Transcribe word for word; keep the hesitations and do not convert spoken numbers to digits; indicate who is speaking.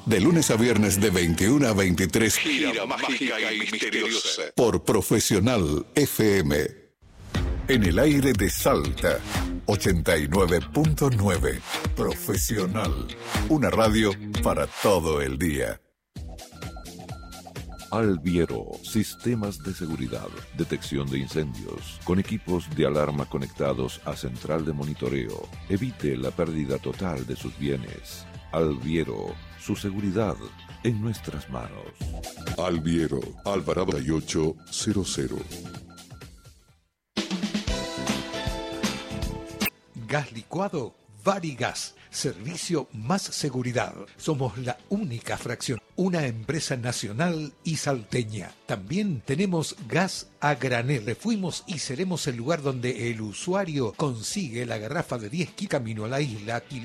Speaker 1: De lunes a viernes de veintiuna a veintitrés. Gira mágica y misteriosa. Por Profesional F M. En el aire de Salta. ochenta y nueve punto nueve. Profesional. Una radio para todo el día.
Speaker 2: Alviero, sistemas de seguridad, detección de incendios, con equipos de alarma conectados a central de monitoreo. Evite la pérdida total de sus bienes. Alviero, su seguridad en nuestras manos.
Speaker 3: Alviero, Alvarado y ocho cero cero.
Speaker 4: Gas licuado Varigas, servicio más seguridad. Somos la única fracción, una empresa nacional y salteña. También tenemos gas a granel. Fuimos y seremos el lugar donde el usuario consigue la garrafa de diez kilos camino a la isla,